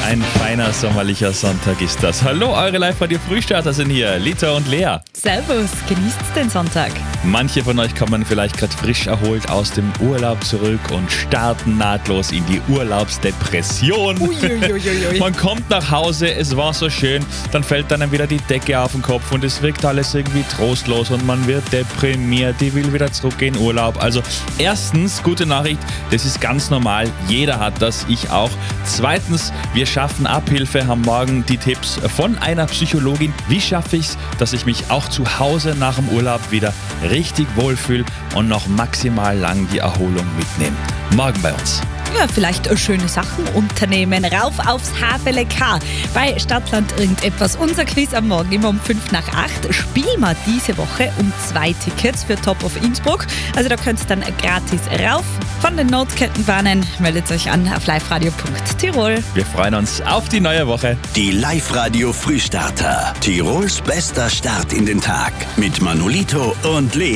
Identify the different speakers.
Speaker 1: Ein feiner sommerlicher Sonntag ist das. Hallo, eure Live-Radio-Frühstarter sind hier, Lita und Lea.
Speaker 2: Servus, genießt den Sonntag.
Speaker 1: Manche von euch kommen vielleicht gerade frisch erholt aus dem Urlaub zurück und starten nahtlos in die Urlaubsdepression.
Speaker 2: Uiuiuiui.
Speaker 1: Man kommt nach Hause, es war so schön, dann fällt einem wieder die Decke auf den Kopf und es wirkt alles irgendwie trostlos und man wird deprimiert, die will wieder zurück in Urlaub. Also erstens, gute Nachricht, das ist ganz normal, jeder hat das, ich auch. Zweitens, wir schaffen Abhilfe, haben morgen die Tipps von einer Psychologin. Wie schaffe ich es, dass ich mich auch zu Hause nach dem Urlaub wieder richtig wohlfühle und noch maximal lang die Erholung mitnehme? Morgen bei uns.
Speaker 2: Ja, vielleicht schöne Sachen unternehmen. Rauf aufs HFLK. Bei Stadtland irgendetwas. Unser Quiz am Morgen immer um 7:55. Spielen wir diese Woche um 2 Tickets für Top of Innsbruck. Also da könnt ihr dann gratis rauf von den Notkettenbahnen. Meldet euch an auf liveradio.tirol.
Speaker 1: Wir freuen uns auf die neue Woche.
Speaker 3: Die Live-Radio Frühstarter. Tirols bester Start in den Tag. Mit Manolito und Lea.